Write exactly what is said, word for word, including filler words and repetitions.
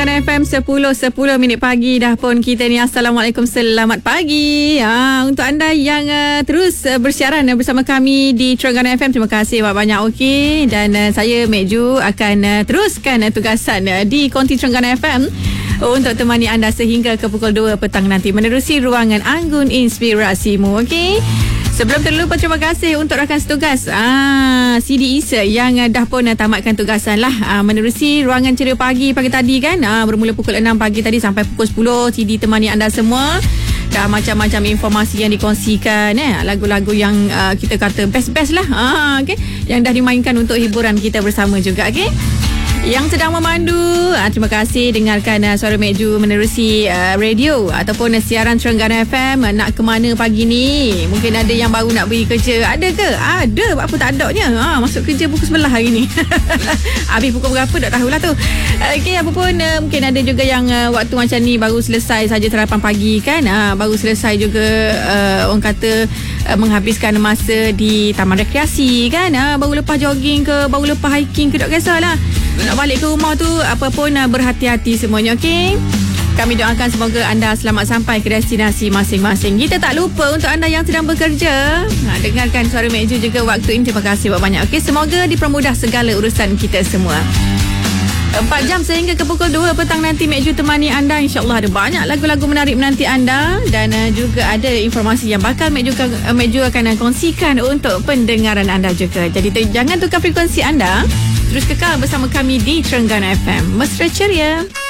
Terengganu F M sepuluh sepuluh minit pagi dah pun kita ni. Assalamualaikum, selamat pagi. Ha, untuk anda yang uh, terus uh, bersiaran uh, bersama kami di Terengganu F M, terima kasih banyak-banyak. Okey, dan uh, saya Mek Ju akan uh, teruskan uh, tugasan uh, di Konti Terengganu F M untuk temani anda sehingga ke pukul dua petang nanti menerusi ruangan Anggun Inspirasimu. Okey, sebelum terlupa, terima kasih untuk rakan setugas ah, C D Isa yang uh, dah pun uh, tamatkan tugasan lah ah, menerusi ruangan ceria pagi pagi tadi kan, ah, bermula pukul enam pagi tadi sampai pukul sepuluh. C D temani anda semua. Dah macam-macam informasi yang dikongsikan, eh, lagu-lagu yang uh, kita kata best-best lah, ah, okay, yang dah dimainkan untuk hiburan kita bersama juga. Okay, yang sedang memandu, ah, terima kasih dengarkan uh, suara Mek Ju menerusi uh, radio ataupun uh, siaran Terengganu F M. Uh, nak ke mana pagi ni? Mungkin ada yang baru nak pergi kerja. Ada ke? Ada. Apa tak adanya? Ha, masuk kerja pukul sebelah hari ni. Habis pukul berapa tak tahulah tu. Okey, apa pun uh, mungkin ada juga yang uh, waktu macam ni baru selesai saja sarapan pagi kan. Uh, baru selesai juga uh, orang kata uh, menghabiskan masa di taman rekreasi kan. Uh, baru lepas jogging ke, baru lepas hiking ke, tak kisahlah. Nak balik ke rumah tu, apa pun uh, berhati-hati semuanya. Okey, kami doakan semoga anda selamat sampai ke destinasi masing-masing. Kita tak lupa untuk anda yang sedang bekerja, ha, dengarkan suara Mek Ju juga waktu ini. Terima kasih banyak. Okey, semoga dipermudah segala urusan kita semua. Empat jam sehingga ke pukul dua petang nanti Mek Ju temani anda. InsyaAllah ada banyak lagu-lagu menarik menanti anda. Dan uh, juga ada informasi yang bakal Mek Ju, uh, Mek Ju akan uh, kongsikan untuk pendengaran anda juga. Jadi tu, jangan tukar frekuensi anda. Terus kekal bersama kami di Terengganu F M. Mesra ceria.